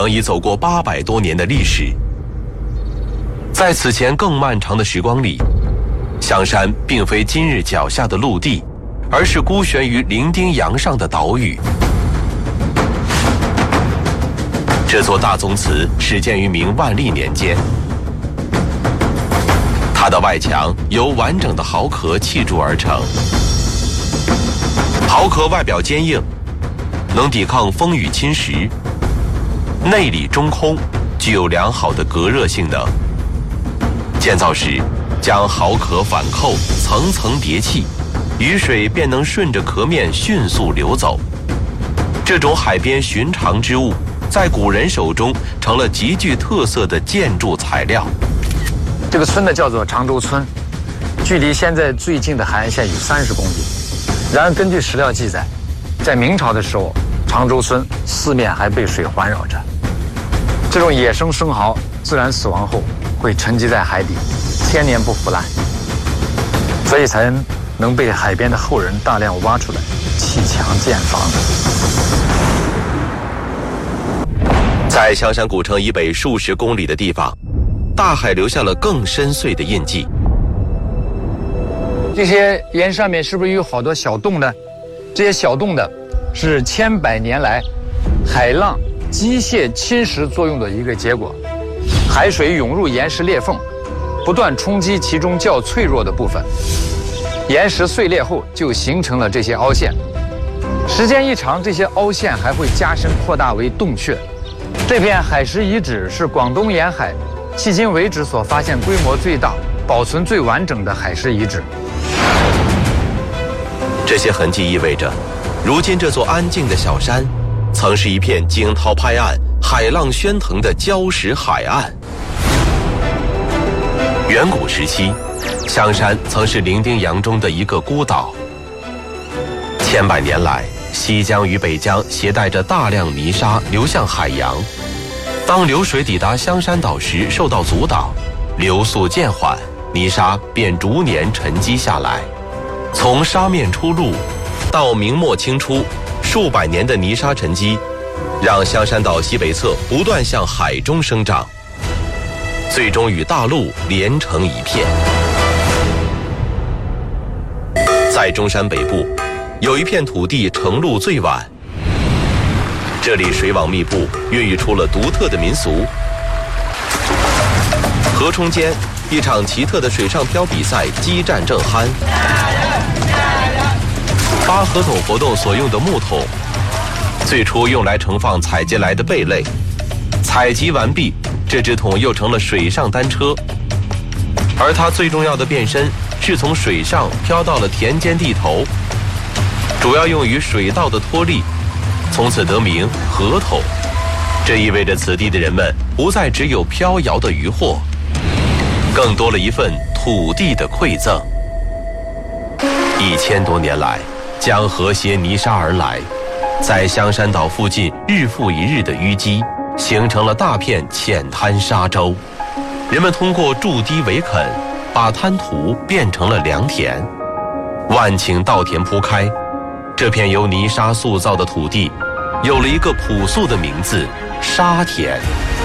城已走过800多年的历史。在此前更漫长的时光里，香山并非今日脚下的陆地，而是孤悬于伶仃洋上的岛屿。这座大宗祠始建于明万历年间，它的外墙由完整的壕壳砌筑而成。壕壳外表坚硬，能抵抗风雨侵蚀，内里中空，具有良好的隔热性能。建造时将壕壳反扣，层层叠砌，雨水便能顺着壳面迅速流走。这种海边寻常之物，在古人手中成了极具特色的建筑材料。 这个村呢叫做常州村，距离现在最近的海岸线有30公里。然而根据史料记载，在明朝的时候，常州村四面还被水环绕着。这种野生生蚝自然死亡后会沉积在海底，千年不腐烂，所以才能被海边的后人大量挖出来砌墙建房。 在香山古城以北数十公里的地方，大海留下了更深邃的印记。 这些岩上面是不是有好多小洞呢？这些小洞呢，是千百年来海浪机械侵蚀作用的一个结果。海水涌入岩石裂缝，不断冲击其中较脆弱的部分，岩石碎裂后就形成了这些凹陷。时间一长，这些凹陷还会加深扩大为洞穴。这片海蚀遗址是广东沿海迄今为止所发现规模最大、保存最完整的海蚀遗址。 这些痕迹意味着，如今这座安静的小山，曾是一片惊涛拍岸、海浪喧腾的礁石海岸。远古时期，香山曾是伶仃洋中的一个孤岛。千百年来，西江与北江携带着大量泥沙流向海洋。当流水抵达香山岛时，受到阻挡，流速渐缓，泥沙便逐年沉积下来。从沙面出露到明末清初，数百年的泥沙沉积，让香山岛西北侧不断向海中生长，最终与大陆连成一片。在中山北部，有一片土地成陆最晚，这里水网密布，孕育出了独特的民俗。河冲间，一场奇特的水上漂比赛激战正酣。扒河桶活动所用的木桶，最初用来盛放采集来的贝类，采集完毕，这只桶又成了水上单车，而它最重要的变身是从水上飘到了田间地头，主要用于水稻的脱粒，从此得名河桶。这意味着此地的人们不再只有飘摇的渔获，更多了一份土地的馈赠。1000多年来，江河携泥沙而来，在香山岛附近日复一日的淤积，形成了大片浅滩沙洲。人们通过筑堤围垦，把滩涂变成了良田。万顷稻田铺开，这片由泥沙塑造的土地有了一个朴素的名字——沙田。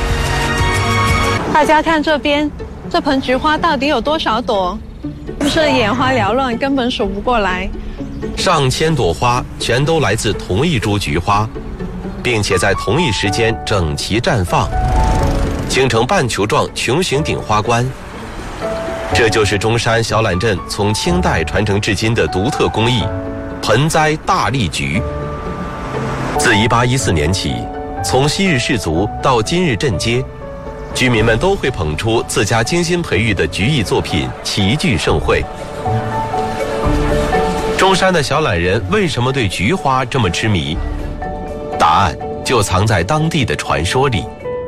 大家看这边，这盆菊花到底有多少朵？就是眼花缭乱，根本数不过来。 上千朵花全都来自同一株菊花，并且在同一时间整齐绽放，形成半球状穹形顶花冠。这就是中山小榄镇从清代传承至今的独特工艺——盆栽大丽菊。自1814年起，从昔日氏族到今日镇街，居民们都会捧出自家精心培育的菊艺作品，齐聚盛会。中山的小榄人为什么对菊花这么痴迷？答案就藏在当地的传说里。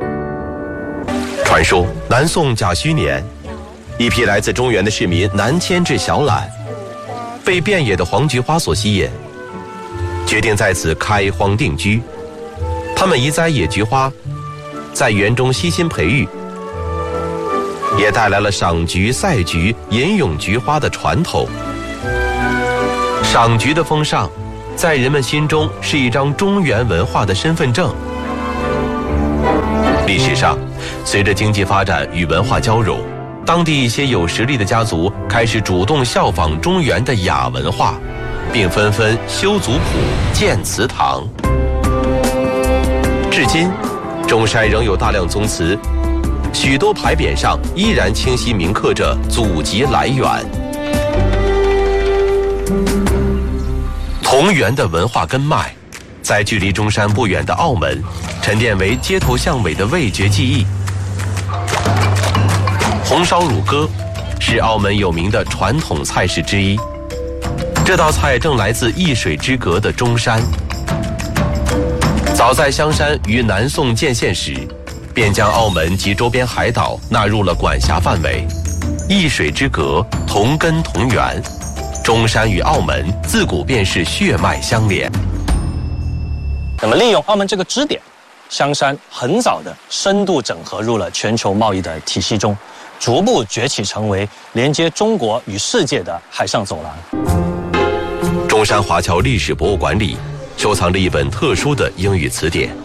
传说南宋甲戌年，一批来自中原的市民南迁至小榄，被遍野的黄菊花所吸引，决定在此开荒定居。他们移栽野菊花，在园中悉心培育，也带来了赏菊、赛菊、吟咏菊花的传统。赏菊的风尚，在人们心中是一张中原文化的身份证。 历史上，随着经济发展与文化交融，当地一些有实力的家族开始主动效仿中原的雅文化，并纷纷修族谱、建祠堂。至今，中山仍有大量宗祠，许多牌匾上依然清晰铭刻着祖籍来源。同源的文化根脉，在距离中山不远的澳门，沉淀为街头巷尾的味觉记忆。红烧乳鸽是澳门有名的传统菜式之一，这道菜正来自一水之隔的中山。早在香山于南宋建县时，便将澳门及周边海岛纳入了管辖范围。一水之隔，同根同源，中山与澳门自古便是血脉相连。 那么利用澳门这个支点，香山很早的深度整合入了全球贸易的体系中，逐步崛起成为连接中国与世界的海上走廊。 中山华侨历史博物馆里收藏着一本特殊的英语词典。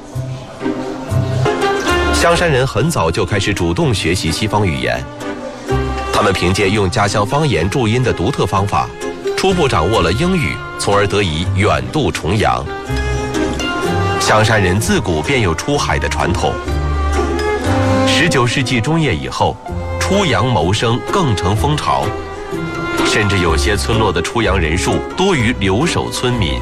香山人很早就开始主动学习西方语言，他们凭借用家乡方言注音的独特方法，初步掌握了英语，从而得以远渡重洋。香山人自古便有出海的传统，19世纪中叶以后，出洋谋生更成风潮，甚至有些村落的出洋人数多于留守村民。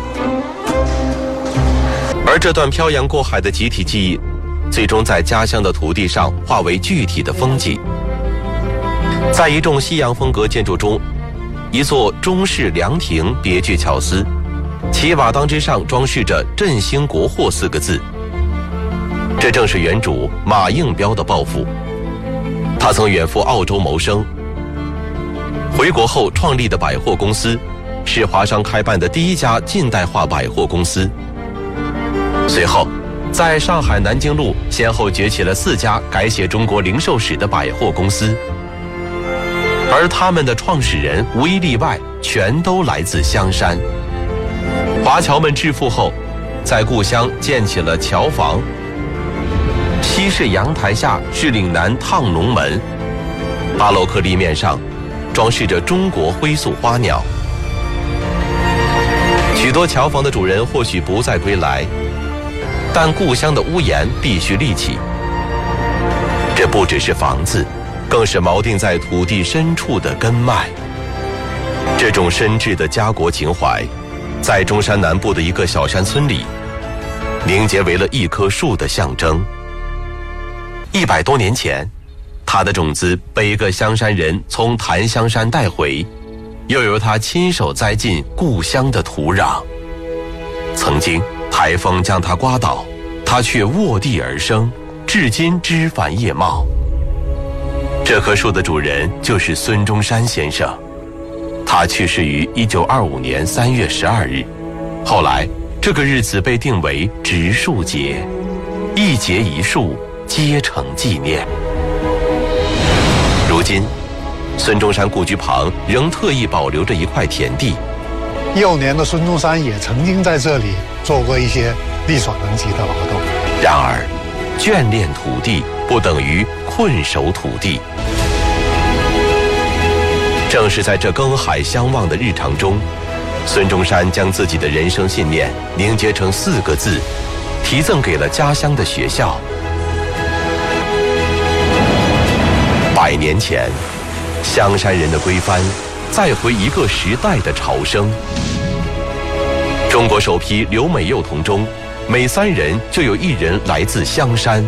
而这段漂洋过海的集体记忆，最终在家乡的土地上化为具体的风景。在一众西洋风格建筑中，一座中式凉亭别具巧思，其瓦当之上装饰着“振兴国货”4个字。这正是原主马应彪的抱负。他曾远赴澳洲谋生，回国后创立的百货公司，是华商开办的第一家近代化百货公司。随后，在上海南京路先后崛起了4家改写中国零售史的百货公司，而他们的创始人无一例外全都来自香山。华侨们致富后，在故乡建起了侨房，西式阳台下是岭南烫龙门，巴洛克立面上装饰着中国灰塑花鸟。许多侨房的主人或许不再归来，但故乡的屋檐必须立起。这不只是房子，更是锚定在土地深处的根脉。这种深挚的家国情怀，在中山南部的一个小山村里，凝结为了一棵树的象征。100多年前，它的种子被一个香山人从檀香山带回，又由他亲手栽进故乡的土壤。曾经台风将它刮倒，它却卧地而生，至今枝繁叶茂。这棵树的主人就是孙中山先生，他去世于1925年3月12日。后来，这个日子被定为植树节，一节一树，皆成纪念。如今，孙中山故居旁仍特意保留着一块田地。 幼年的孙中山也曾经在这里做过一些力所能及的劳动。 然而，眷恋土地不等于困守土地。正是在这耕海相望的日常中，孙中山将自己的人生信念凝结成4个字，题赠给了家乡的学校。100年前，香山人的归帆，再回一个时代的朝生。中国首批留美幼童中，每3人就有1人来自香山。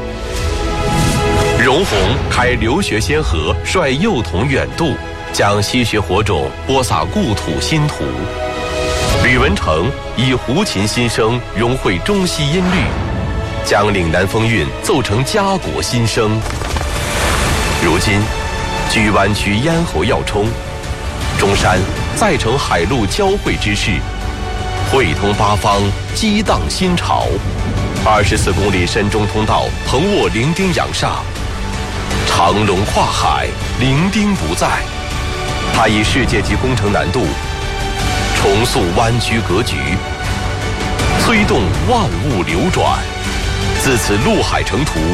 荣闳开留学先河，率幼童远渡，将西学火种播撒故土新土。吕文成以胡琴新声融汇中西音律，将岭南风韵奏成家国新声。如今，距湾区咽喉要冲，中山再成海陆交汇之势，汇通八方，激荡新潮。24公里深中通道横卧伶仃洋厦，长龙跨海，伶仃不在。它以世界级工程难度重塑湾区格局，推动万物流转。自此陆海成图，